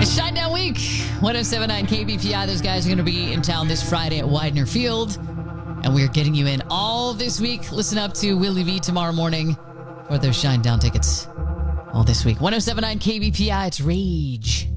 It's Shinedown Week. 1079 KBPI. Those guys are going to be in town this Friday at Widener Field. And we're getting you in all this week. Listen up to Willie V tomorrow morning for those Shinedown tickets all this week. 1079 KBPI. It's Rage.